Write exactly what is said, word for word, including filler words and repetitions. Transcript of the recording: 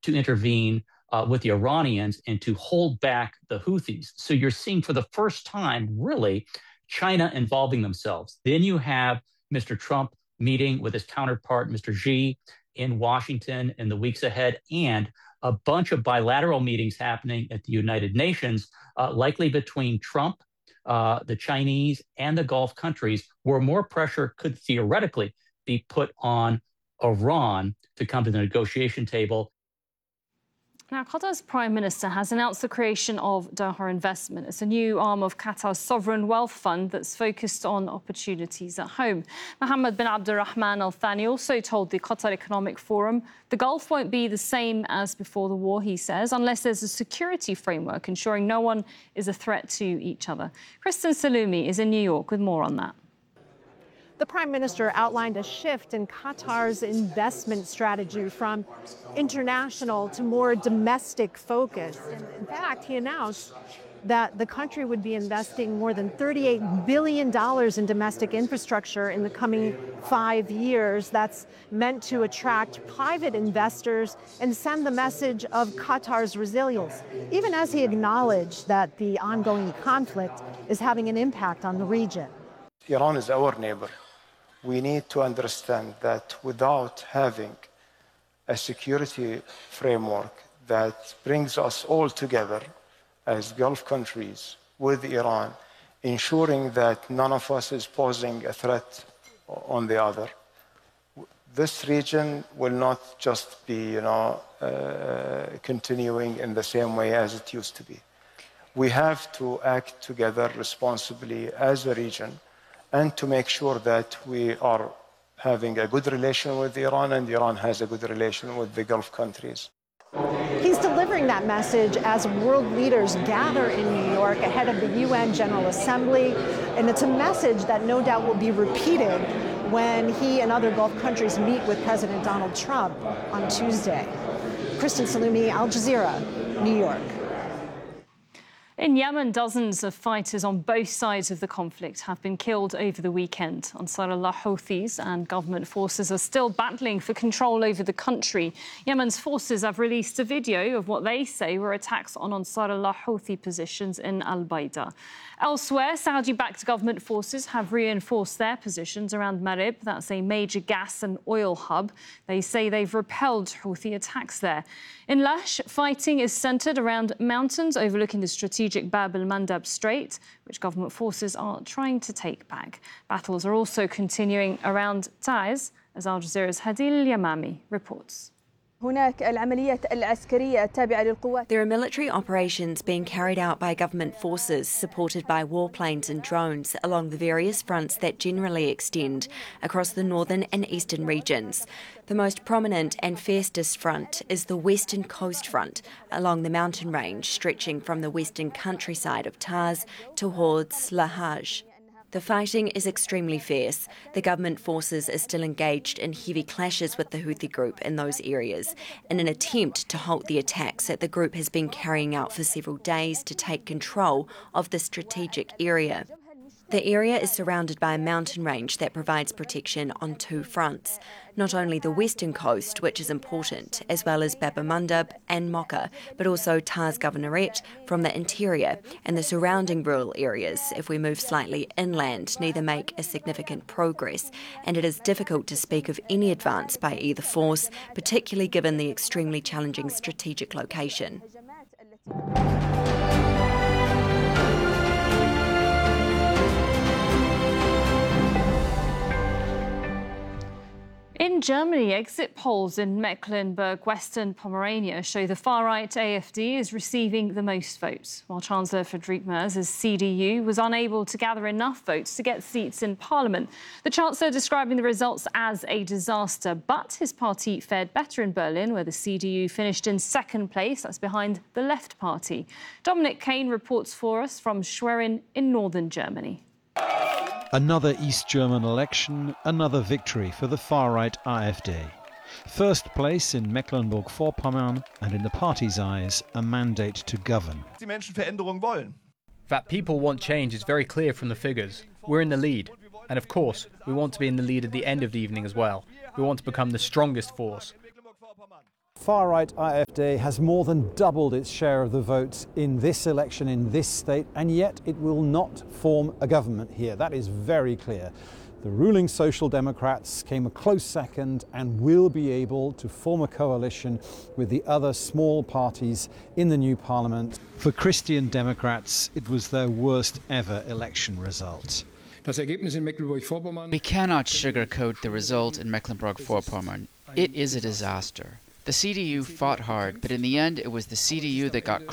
to intervene uh, with the Iranians and to hold back the Houthis. So you're seeing for the first time, really, China involving themselves. Then you have Mister Trump meeting with his counterpart, Mister Xi, in Washington in the weeks ahead, and a bunch of bilateral meetings happening at the United Nations, uh, likely between Trump, uh, the Chinese, and the Gulf countries, where more pressure could theoretically be put on Iran to come to the negotiation table. Now, Qatar's Prime Minister has announced the creation of Doha Investment. It's a new arm of Qatar's sovereign wealth fund that's focused on opportunities at home. Mohammed bin Abdulrahman Al Thani also told the Qatar Economic Forum the Gulf won't be the same as before the war, he says, unless there's a security framework ensuring no one is a threat to each other. Kristen Salumi is in New York with more on that. The Prime Minister outlined a shift in Qatar's investment strategy from international to more domestic focus. And in fact, he announced that the country would be investing more than thirty-eight billion dollars in domestic infrastructure in the coming five years. That's meant to attract private investors and send the message of Qatar's resilience, even as he acknowledged that the ongoing conflict is having an impact on the region. Iran is our neighbor. We need to understand that without having a security framework that brings us all together as Gulf countries with Iran, ensuring that none of us is posing a threat on the other, this region will not just be, you know, uh, continuing in the same way as it used to be. We have to act together responsibly as a region, and to make sure that we are having a good relation with Iran and Iran has a good relation with the Gulf countries. He's delivering that message as world leaders gather in New York ahead of the U N General Assembly, and it's a message that no doubt will be repeated when he and other Gulf countries meet with President Donald Trump on Tuesday. Kristen Salumi, Al Jazeera, New York. In Yemen, dozens of fighters on both sides of the conflict have been killed over the weekend. Ansarullah Houthis and government forces are still battling for control over the country. Yemen's forces have released a video of what they say were attacks on Ansarullah Houthi positions in Al Baida. Elsewhere, Saudi-backed government forces have reinforced their positions around Marib. That's a major gas and oil hub. They say they've repelled Houthi attacks there. In Lash, fighting is centred around mountains overlooking the strategic Bab el-Mandab Strait, which government forces are trying to take back. Battles are also continuing around Taiz, as Al Jazeera's Hadil Yamami reports. There are military operations being carried out by government forces supported by warplanes and drones along the various fronts that generally extend across the northern and eastern regions. The most prominent and fiercest front is the Western Coast Front along the mountain range stretching from the western countryside of Taiz towards Lahaj. The fighting is extremely fierce. The government forces are still engaged in heavy clashes with the Houthi group in those areas in an attempt to halt the attacks that the group has been carrying out for several days to take control of the strategic area. The area is surrounded by a mountain range that provides protection on two fronts. Not only the western coast, which is important, as well as Bab el-Mandab and Mocha, but also Taiz Governorate from the interior, and the surrounding rural areas, if we move slightly inland, neither make a significant progress, and it is difficult to speak of any advance by either force, particularly given the extremely challenging strategic location. In Germany, exit polls in Mecklenburg-Western Pomerania show the far-right A F D is receiving the most votes, while Chancellor Friedrich Merz's C D U was unable to gather enough votes to get seats in Parliament. The Chancellor describing the results as a disaster, but his party fared better in Berlin, where the C D U finished in second place. That's behind the Left Party. Dominic Kane reports for us from Schwerin in northern Germany. Another East German election, another victory for the far-right AfD. First place in Mecklenburg-Vorpommern, and in the party's eyes, a mandate to govern. That people want change is very clear from the figures. We're in the lead. And of course, we want to be in the lead at the end of the evening as well. We want to become the strongest force. Far-right AfD has more than doubled its share of the votes in this election in this state, and yet it will not form a government here. That is very clear. The ruling Social Democrats came a close second and will be able to form a coalition with the other small parties in the new parliament. For Christian Democrats, it was their worst ever election result. We cannot sugarcoat the result in Mecklenburg-Vorpommern. It is a disaster. The C D U fought hard, but in the end it was the C D U that got